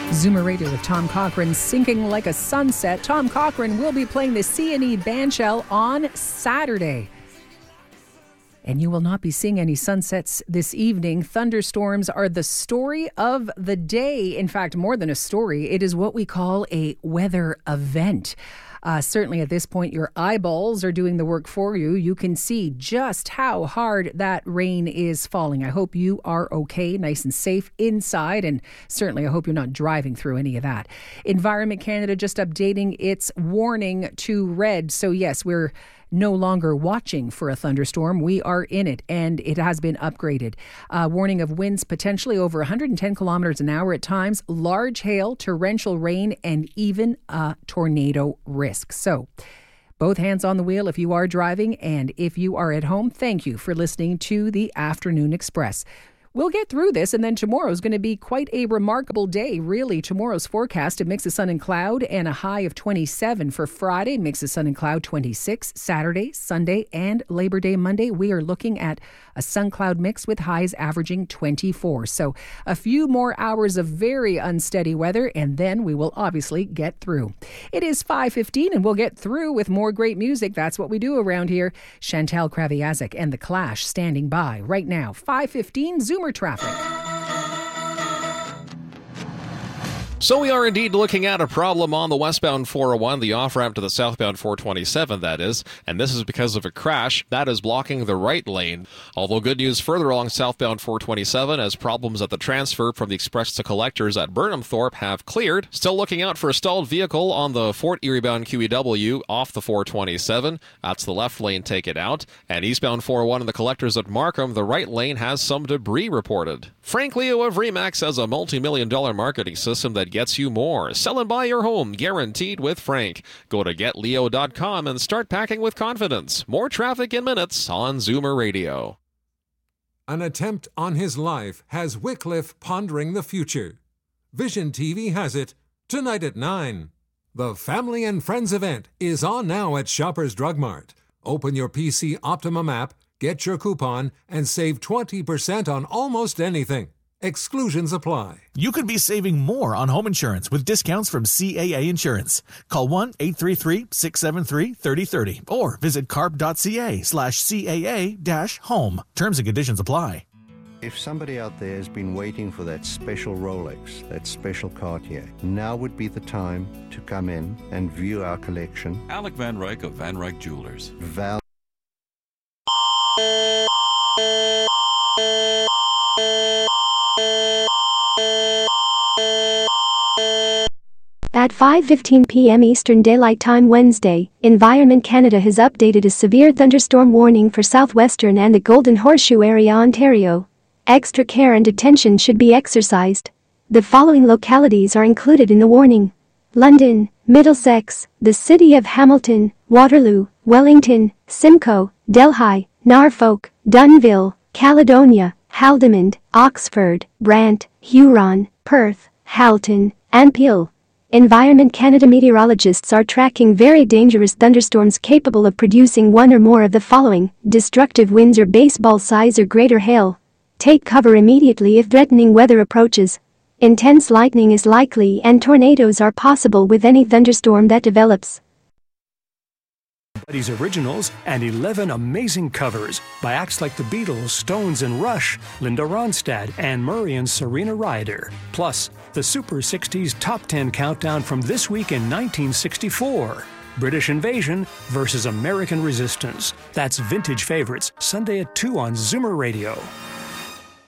Zoomer Radio with Tom Cochrane, Sinking Like a Sunset. Tom Cochrane will be playing the C&E Bandshell on Saturday. And you will not be seeing any sunsets this evening. Thunderstorms are the story of the day. In fact, more than a story, it is what we call a weather event. Certainly at this point, your eyeballs are doing the work for you. You can see just how hard that rain is falling. I hope you are okay, nice and safe inside. And certainly I hope you're not driving through any of that. Environment Canada just updating its warning to red. So yes, we're no longer watching for a thunderstorm. We are in it, and it has been upgraded. Warning of winds potentially over 110 kilometers an hour at times, large hail, torrential rain, and even a tornado risk. So both hands on the wheel if you are driving, and if you are at home, thank you for listening to the Afternoon Express. We'll get through this, and then tomorrow is going to be quite a remarkable day, really. Tomorrow's forecast, a mix of sun and cloud and a high of 27 for Friday, mix of sun and cloud 26, Saturday, Sunday, and Labor Day Monday. We are looking at a sun-cloud mix with highs averaging 24. So a few more hours of very unsteady weather, and then we will obviously get through. It is 5:15, and we'll get through with more great music. That's what we do around here. Chantal Kraviazek and The Clash standing by right now. 5:15, Zoomer traffic. So we are indeed looking at a problem on the westbound 401, the off-ramp to the southbound 427, that is, and this is because of a crash that is blocking the right lane. Although good news further along southbound 427 as problems at the transfer from the express to collectors at Burnhamthorpe have cleared. Still looking out for a stalled vehicle on the Fort Erie-bound QEW off the 427. That's the left lane, take it out. And eastbound 401 and the collectors at Markham, the right lane has some debris reported. Frank Leo of Remax has a multi-million-dollar marketing system that gets you more. Sell and buy your home, guaranteed with Frank. Go to getleo.com and start packing with confidence. More traffic in minutes on Zoomer Radio. An attempt on his life has Wycliffe pondering the future. Vision TV has it tonight at 9. The Family and Friends event is on now at Shoppers Drug Mart. Open your PC Optimum app, get your coupon, and save 20% on almost anything. Exclusions apply. You could be saving more on home insurance with discounts from CAA Insurance. Call 1-833-673-3030 or visit carp.ca/CAA-home. Terms and conditions apply. If somebody out there has been waiting for that special Rolex, that special Cartier, now would be the time to come in and view our collection. Alec Van Ryk of Van Ryk Jewelers. At 5:15 p.m. Eastern Daylight Time Wednesday, Environment Canada has updated a severe thunderstorm warning for southwestern and the Golden Horseshoe area, Ontario. Extra care and attention should be exercised. The following localities are included in the warning: London, Middlesex, the City of Hamilton, Waterloo, Wellington, Simcoe, Delhi, Norfolk, Dunnville, Caledonia, Haldimand, Oxford, Brant, Huron, Perth, Halton, and Peel. Environment Canada meteorologists are tracking very dangerous thunderstorms capable of producing one or more of the following: destructive winds or baseball size or greater hail. Take cover immediately if threatening weather approaches. Intense lightning is likely and tornadoes are possible with any thunderstorm that develops. Buddy's Originals and 11 amazing covers by acts like the Beatles, Stones and Rush, Linda Ronstadt, Anne Murray and Serena Ryder. Plus, the Super 60s Top 10 Countdown from this week in 1964. British Invasion versus American Resistance. That's Vintage Favorites, Sunday at 2 on Zoomer Radio.